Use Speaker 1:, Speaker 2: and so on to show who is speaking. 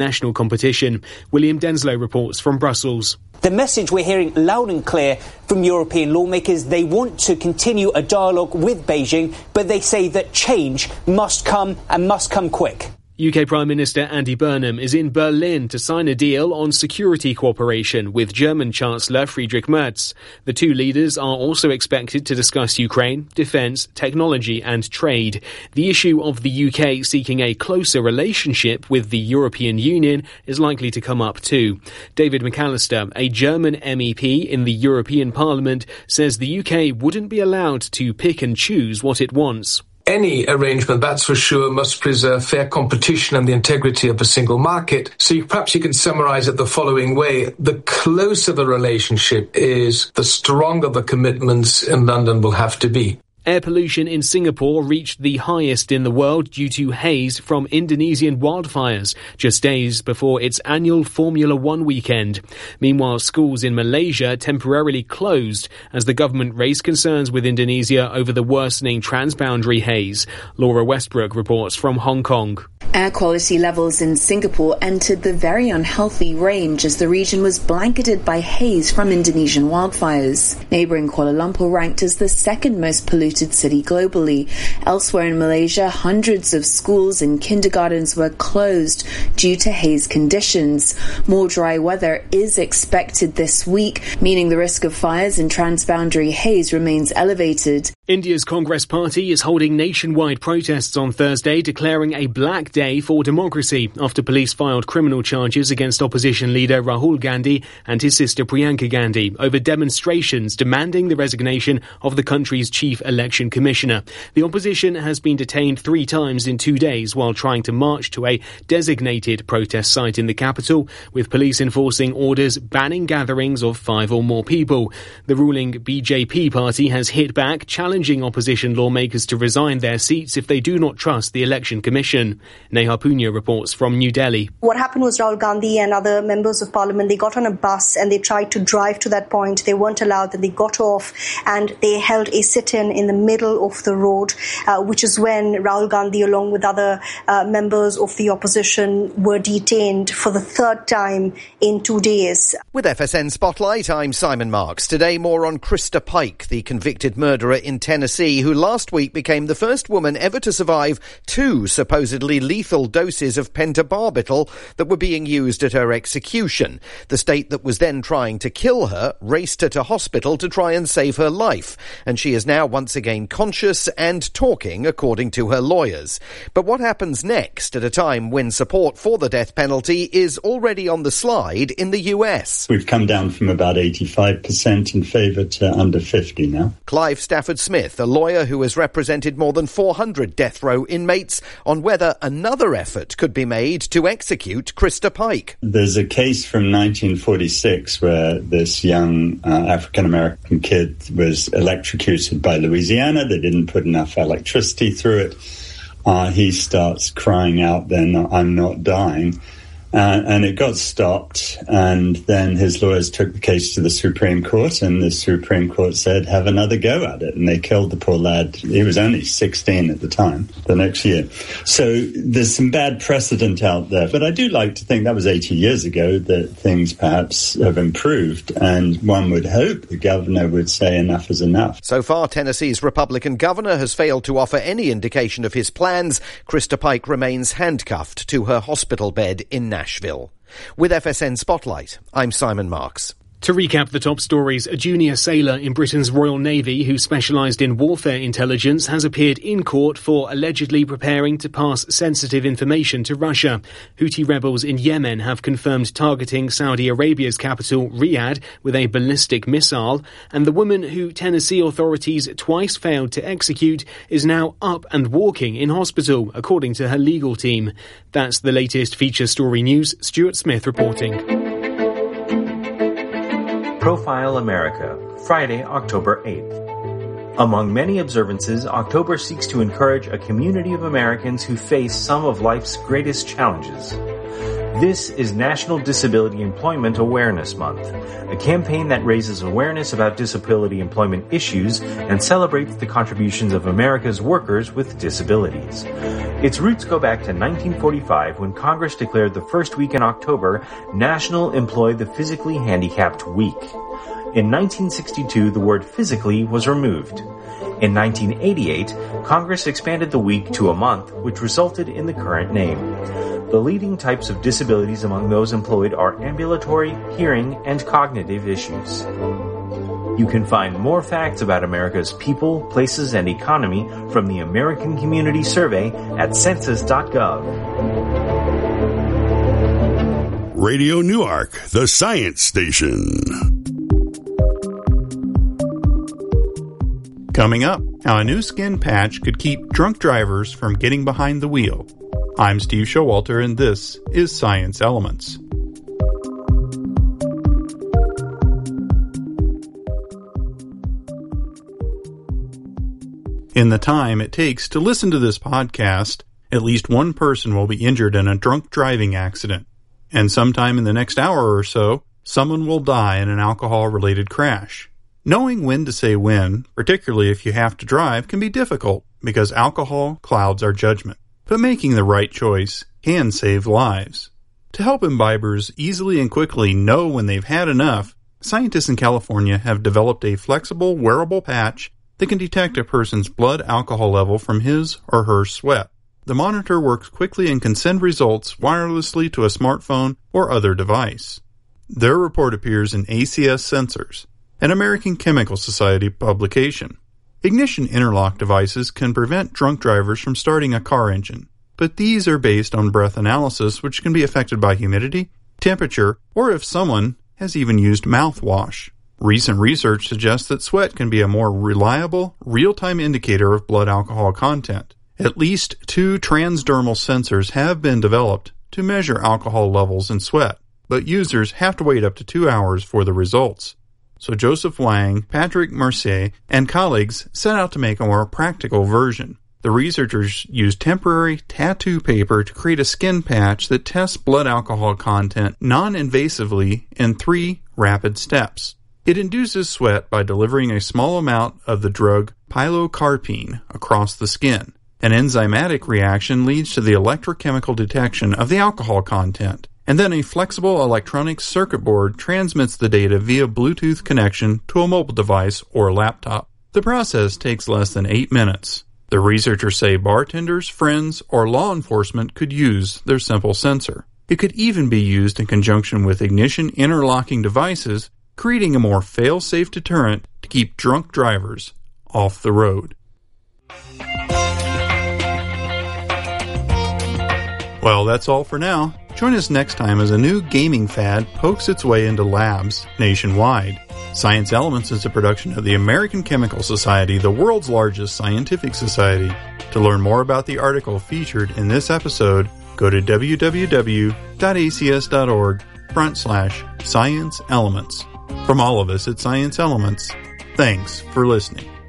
Speaker 1: national competition. William Denslow reports from Brussels.
Speaker 2: The message we're hearing loud and clear from European lawmakers, they want to continue a dialogue with Beijing, but they say that change must come and must come quick.
Speaker 1: UK Prime Minister Andy Burnham is in Berlin to sign a deal on security cooperation with German Chancellor Friedrich Merz. The two leaders are also expected to discuss Ukraine, defence, technology and trade. The issue of the UK seeking a closer relationship with the European Union is likely to come up too. David McAllister, a German MEP in the European Parliament, says the UK wouldn't be allowed to pick and choose what it wants.
Speaker 3: Any arrangement, that's for sure, must preserve fair competition and the integrity of the single market. So perhaps you can summarise it the following way. The closer the relationship is, the stronger the commitments in London will have to be.
Speaker 1: Air pollution in Singapore reached the highest in the world due to haze from Indonesian wildfires, just days before its annual Formula One weekend. Meanwhile, schools in Malaysia temporarily closed as the government raised concerns with Indonesia over the worsening transboundary haze. Laura Westbrook reports from Hong Kong.
Speaker 4: Air quality levels in Singapore entered the very unhealthy range as the region was blanketed by haze from Indonesian wildfires. Neighbouring Kuala Lumpur ranked as the second most polluted city globally. Elsewhere in Malaysia, hundreds of schools and kindergartens were closed due to haze conditions. More dry weather is expected this week, meaning the risk of fires in transboundary haze remains elevated.
Speaker 1: India's Congress Party is holding nationwide protests on Thursday, declaring a black day for democracy after police filed criminal charges against opposition leader Rahul Gandhi and his sister Priyanka Gandhi over demonstrations demanding the resignation of the country's chief election commissioner. The opposition has been detained 3 times in 2 days while trying to march to a designated protest site in the capital, with police enforcing orders banning gatherings of 5 or more people. The ruling BJP party has hit back, challenging opposition lawmakers to resign their seats if they do not trust the election commission. Neha Punya reports from New Delhi.
Speaker 5: What happened was Rahul Gandhi and other members of parliament, they got on a bus and they tried to drive to that point. They weren't allowed, and they got off and they held a sit-in the middle of the road, which is when Rahul Gandhi, along with other members of the opposition, were detained for the 3rd time in 2 days.
Speaker 6: With FSN Spotlight, I'm Simon Marks. Today, more on Krista Pike, the convicted murderer in Tennessee, who last week became the first woman ever to survive 2 supposedly lethal doses of pentobarbital that were being used at her execution. The state that was then trying to kill her raced her to hospital to try and save her life, and she is now once again conscious and talking, according to her lawyers. But what happens next at a time when support for the death penalty is already on the slide in the US?
Speaker 7: We've come down from about 85% in favour to under 50 now.
Speaker 6: Clive Stafford Smith, a lawyer who has represented more than 400 death row inmates, on whether another effort could be made to execute Krista Pike.
Speaker 7: There's a case from 1946 where this young African-American kid was electrocuted by Louisiana. They didn't put enough electricity through it. He starts crying out then, "I'm not dying." And it got stopped, and then his lawyers took the case to the Supreme Court, and the Supreme Court said, have another go at it. And they killed the poor lad. He was only 16 at the time, the next year. So there's some bad precedent out there. But I do like to think that was 80 years ago, that things perhaps have improved. And one would hope the governor would say enough is enough.
Speaker 6: So far, Tennessee's Republican governor has failed to offer any indication of his plans. Krista Pike remains handcuffed to her hospital bed in Nashville. With FSN Spotlight, I'm Simon Marks.
Speaker 1: To recap the top stories, a junior sailor in Britain's Royal Navy who specialised in warfare intelligence has appeared in court for allegedly preparing to pass sensitive information to Russia. Houthi rebels in Yemen have confirmed targeting Saudi Arabia's capital, Riyadh, with a ballistic missile, and the woman who Tennessee authorities twice failed to execute is now up and walking in hospital, according to her legal team. That's the latest feature story news. Stuart Smith reporting.
Speaker 8: Profile America, Friday, October 8th. Among many observances, October seeks to encourage a community of Americans who face some of life's greatest challenges. This is National Disability Employment Awareness Month, a campaign that raises awareness about disability employment issues and celebrates the contributions of America's workers with disabilities. Its roots go back to 1945 when Congress declared the first week in October National Employ the Physically Handicapped Week. In 1962, the word physically was removed. In 1988, Congress expanded the week to a month, which resulted in the current name. The leading types of disabilities among those employed are ambulatory, hearing, and cognitive issues. You can find more facts about America's people, places, and economy from the American Community Survey at census.gov.
Speaker 9: Radio Newark, the science station.
Speaker 10: Coming up, how a new skin patch could keep drunk drivers from getting behind the wheel. I'm Steve Showalter, and this is Science Elements. In the time it takes to listen to this podcast, at least one person will be injured in a drunk driving accident. And sometime in the next hour or so, someone will die in an alcohol-related crash. Knowing when to say when, particularly if you have to drive, can be difficult because alcohol clouds our judgment. But making the right choice can save lives. To help imbibers easily and quickly know when they've had enough, scientists in California have developed a flexible, wearable patch that can detect a person's blood alcohol level from his or her sweat. The monitor works quickly and can send results wirelessly to a smartphone or other device. Their report appears in ACS Sensors, an American Chemical Society publication. Ignition interlock devices can prevent drunk drivers from starting a car engine, but these are based on breath analysis, which can be affected by humidity, temperature, or if someone has even used mouthwash. Recent research suggests that sweat can be a more reliable, real-time indicator of blood alcohol content. At least 2 transdermal sensors have been developed to measure alcohol levels in sweat, but users have to wait up to 2 hours for the results. So Joseph Wang, Patrick Mercier, and colleagues set out to make a more practical version. The researchers used temporary tattoo paper to create a skin patch that tests blood alcohol content non-invasively in 3 rapid steps. It induces sweat by delivering a small amount of the drug pilocarpine across the skin. An enzymatic reaction leads to the electrochemical detection of the alcohol content. And then a flexible electronic circuit board transmits the data via Bluetooth connection to a mobile device or laptop. The process takes less than 8 minutes. The researchers say bartenders, friends, or law enforcement could use their simple sensor. It could even be used in conjunction with ignition interlocking devices, creating a more fail-safe deterrent to keep drunk drivers off the road. Well, that's all for now. Join us next time as a new gaming fad pokes its way into labs nationwide. Science Elements is a production of the American Chemical Society, the world's largest scientific society. To learn more about the article featured in this episode, go to www.acs.org/Science Elements. From all of us at Science Elements, thanks for listening.